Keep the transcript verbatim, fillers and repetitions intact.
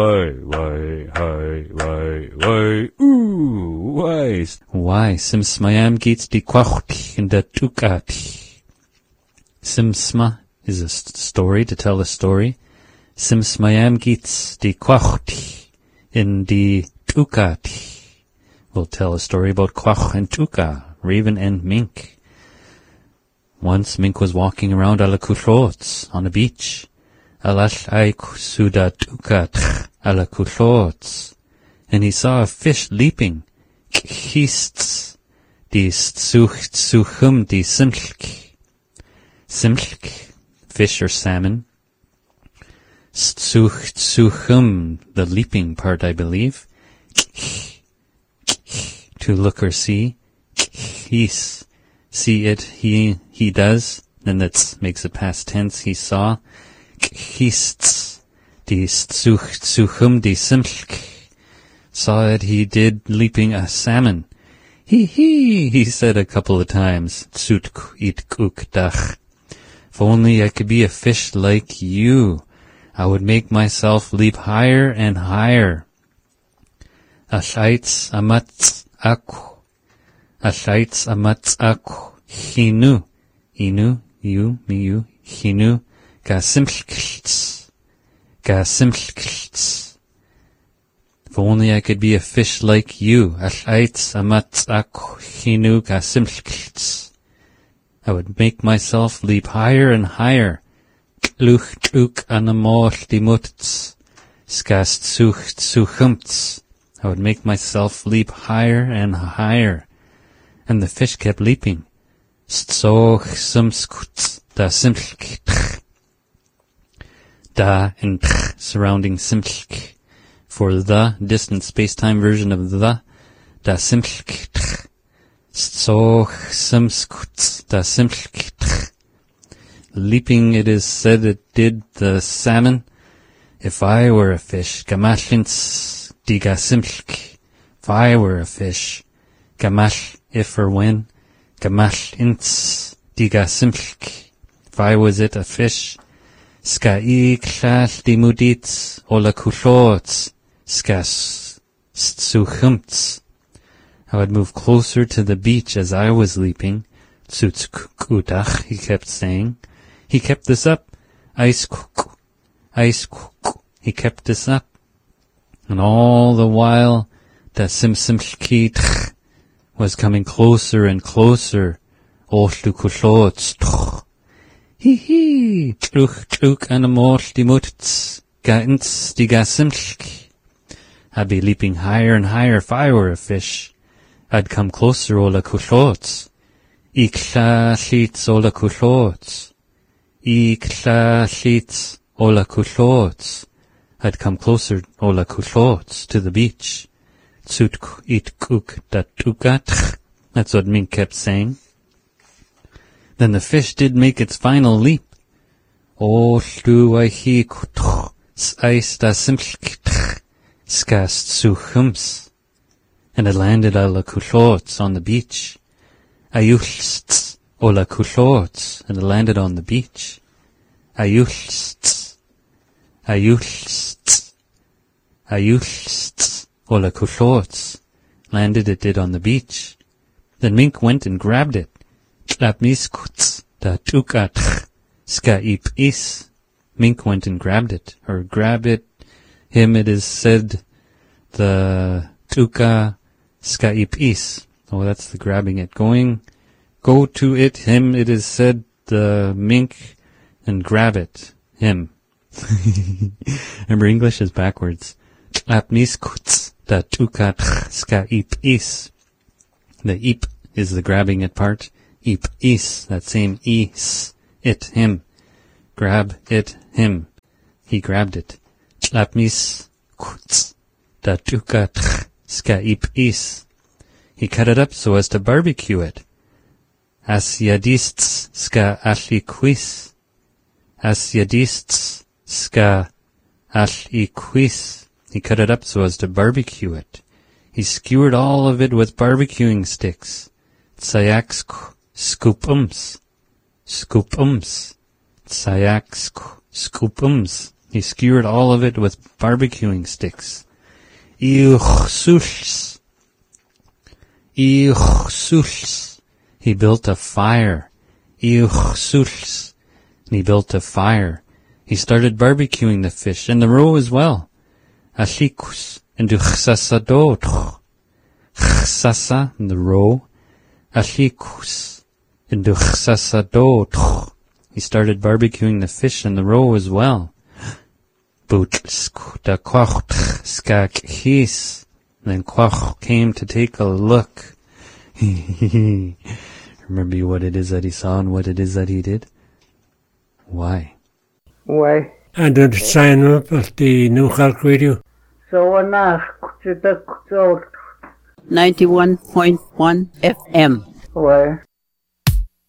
Why, why, why, why, why, ooh, why? Why, simsmayam geets die kwacht in de tukati. Simsma is a st- story to tell a story. Simsmayam geets die kwacht in die tukati. We'll tell a story about Kwach and Tuka, Raven and Mink. Once Mink was walking around Alakuthlots on a beach. Alash aik suda tukat Alakuthlots. And he saw a fish leaping. Khists die sucht suchum die simlk. Simlk, fish or salmon. Sucht suchum, the leaping part, I believe. To look or see. He's, see it, he, he does. Then that makes it past tense, he saw. He's, die sucht suchum die simlk. Saw it, he did, leaping a salmon. He, he, he said a couple of times. Tsut it kuk dach. If only I could be a fish like you, I would make myself leap higher and higher. Ashaitz amatz aku. Ashaitz amatz aku. Hinu. Inu, you, me, you. Hinu. Gasimlkiltz. Gasimlkiltz. If only I could be a fish like you. Ashaitz amatz aku. Hinu gasimlkiltz. I would make myself leap higher and higher. Luch tuk anamol dimutz. Skast sucht suchumtz. I would make myself leap higher and higher. And the fish kept leaping. Stzoch sumskutz da simlk. Da and tch surrounding simlk. For the distant space-time version of the, da simlk. Stzoch sumskutz da simlk. Leaping, it is said it did the salmon. If I were a fish, gamashlintz diga simlk. If I were a fish, gamash, if or when, gamashlintz diga simlk. If I was it a fish, ska I klal dimuditz ola kuthlots, skas stsuchumtz. I would move closer to the beach as I was leaping. Tsutzkudach, he kept saying. He kept this up. Ice kuk, ice kuk. He kept this up. And all the while, the simsimlki was coming closer and closer. Oltukuthlots. Hee hee. Tluk tluk anamol dimutz. Gaintz digasimlk. I'd be leaping higher and higher if I were a fish. I'd come closer, ola kuthlots. Ikla hlitz ola kuthlots. Ikla hlitz ola kuthlots. I'd come closer, ola kuthlots, to the beach. Tsut it kuk datukat. That's what Mink kept saying. Then the fish did make its final leap. O hlu aihi kutuch, s'ais da simlk, skast suchums. And it landed ola kuthlots on the beach. Ayuhlst ola kuthlots, and it landed on the beach. Ayuhlst, ayuhlst, ayuhlst ola kuthlots, landed it did on the beach. Then Mink went and grabbed it. Tlapmiskutz da tukat ska ip is. Mink went and grabbed it, or grab it. Him it is said the tuka ska ip is. Oh, that's the grabbing it. Going, go to it, him, it is said, the mink, and grab it, him. Remember, English is backwards. Tlapmiskutz da tukat ska ip is. The ip is the grabbing it part. Ip is, that same is, it, him. Grab it, him. He grabbed it. Tlapmiskutz da tukat ska ip is. He cut it up so as to barbecue it. Asyadists ska ashliquis. Asyadists ska ashliquis. He cut it up so as to barbecue it. He skewered all of it with barbecuing sticks. Tsayaks scoopums. Scoopums. Tsayaks scoopums. He skewered all of it with barbecuing sticks. Iuchsuls. Iuchsuls. He built a fire. Iuchsuls. And he built a fire. He started barbecuing the fish and the roe as well. Ashikus. And du chsasadot. Chsasa, and the roe. Ashikus. And du chsasadot. He started barbecuing the fish and the roe as well. Bootsk da quach skak his. Then Quach came to take a look. Remember what it is that he saw and what it is that he did? Why? Why? And to sign up at the New Khalk Radio. So I'm ninety-one point one F M. Why?